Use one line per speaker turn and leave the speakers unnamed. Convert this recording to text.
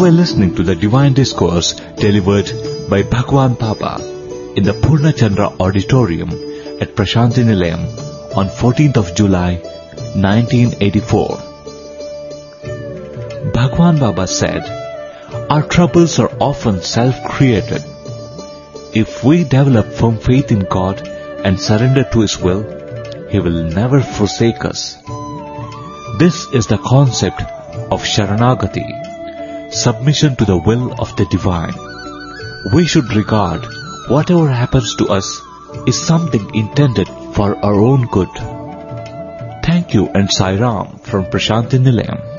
were listening to the Divine Discourse delivered by Bhagwan Baba in the Purnachandra Auditorium at Prashanti Nilayam on 14th of July, 1984. Bhagwan Baba said, "Our troubles are often self-created. If we develop firm faith in God and surrender to His will, He will never forsake us." This is the concept of Sharanagati, submission to the will of the Divine. We should regard whatever happens to us is something intended for our own good. Thank you and Sai Ram from Prashanti Nilayam.